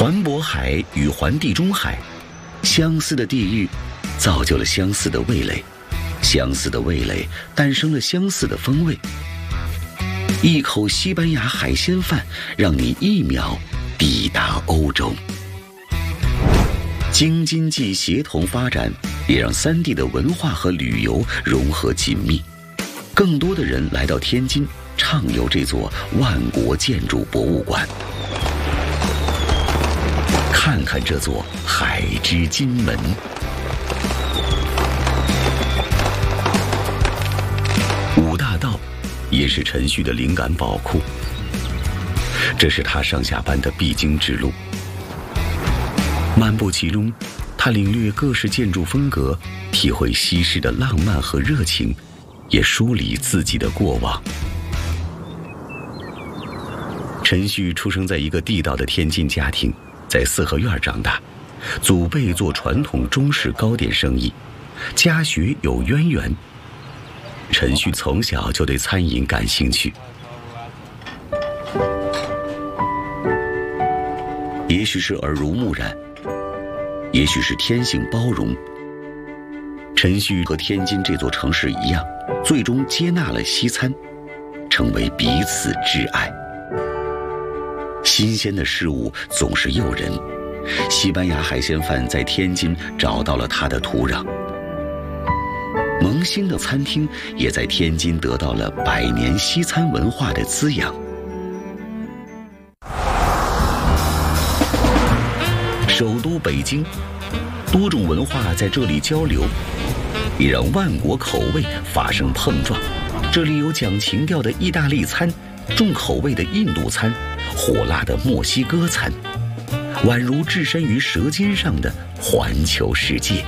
环渤海与环地中海，相似的地域造就了相似的味蕾，相似的味蕾诞生了相似的风味。一口西班牙海鲜饭，让你1秒抵达欧洲。京津冀协同发展，也让3地的文化和旅游融合紧密。更多的人来到天津，畅游这座万国建筑博物馆，看看这座海之金门。五大道也是陈旭的灵感宝库，这是他上下班的必经之路。漫步其中，他领略各式建筑风格，体会西式的浪漫和热情，也梳理自己的过往。陈旭出生在一个地道的天津家庭，在四合院长大，祖辈做传统中式糕点生意，家学有渊源。陈旭从小就对餐饮感兴趣，也许是耳濡目染，也许是天性包容，陈旭和天津这座城市一样，最终接纳了西餐，成为彼此挚爱。新鲜的事物总是诱人，西班牙海鲜饭在天津找到了它的土壤。萌新的餐厅也在天津得到了100年西餐文化的滋养。首都北京，多种文化在这里交流，也让万国口味发生碰撞。这里有讲情调的意大利餐，重口味的印度餐，火辣的墨西哥餐，宛如置身于舌尖上的环球世界。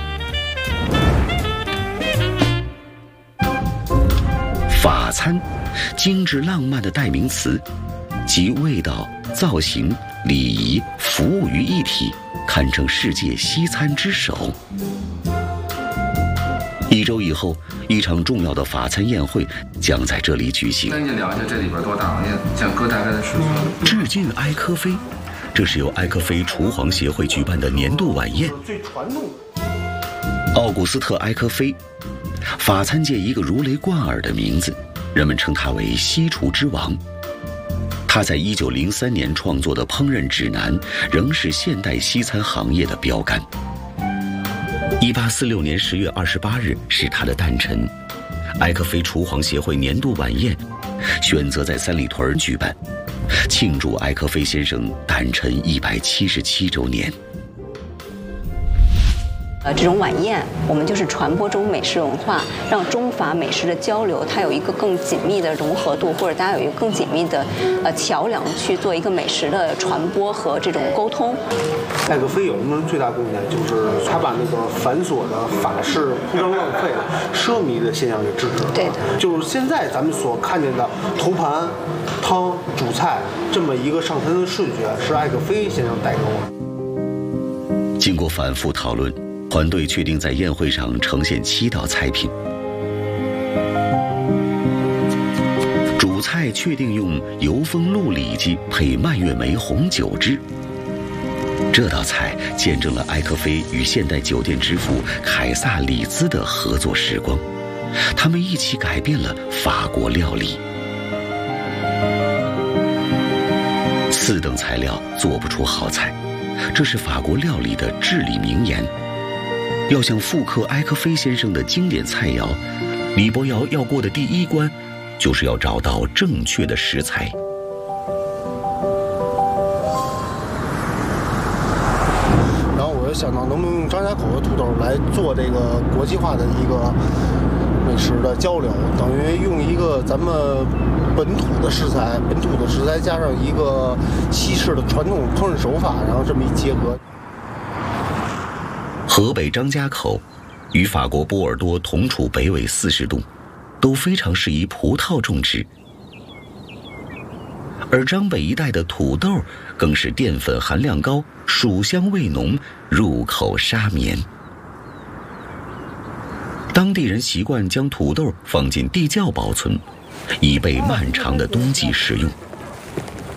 法餐，精致浪漫的代名词，集味道、造型、礼仪、服务于一体，堪称世界西餐之首。1周以后，一场重要的法餐宴会将在这里举行。 跟你聊一下这里边多大行业，讲各大概的尺寸。 致敬埃科菲，这是由埃科菲厨皇协会举办的年度晚宴。 最传统奥古斯特·埃科菲，法餐界一个如雷贯耳的名字，人们称他为西厨之王。他在1903年创作的烹饪指南仍是现代西餐行业的标杆。1846年10月28日是他的诞辰，埃科菲厨皇协会年度晚宴选择在三里屯举办，庆祝埃科菲先生诞辰177周年。 这种晚宴，我们就是传播中美食文化，让中法美食的交流，它有一个更紧密的融合度，或者大家有一个更紧密的桥梁，去做一个美食的传播和这种沟通。 埃科菲有什么最大贡献？就是他把那个繁琐的法式铺张浪费、奢靡的现象给制止了。 对的， 就是现在咱们所看见的头盘、汤、主菜这么一个上餐的顺序，是埃科菲先生带给我的。 经过反复讨论，团队确定在宴会上呈现7道菜品。主菜确定用油封鹿里脊配蔓越莓红酒汁。这道菜见证了埃科菲与现代酒店之父凯撒里兹的合作时光，他们一起改变了法国料理。4等材料做不出好菜，这是法国料理的至理名言。要想复刻埃科菲先生的经典菜肴，李伯尧要过的第一关，就是要找到正确的食材。 然后我就想到，能不能用张家口的土豆来做这个国际化的一个美食的交流，等于用一个咱们本土的食材加上一个西式的传统烹饪手法，然后这么一结合。 河北张家口与法国波尔多同处北纬40度，都非常适宜葡萄种植。而张北一带的土豆更是淀粉含量高，薯香味浓，入口沙绵。当地人习惯将土豆放进地窖保存，以备漫长的冬季食用。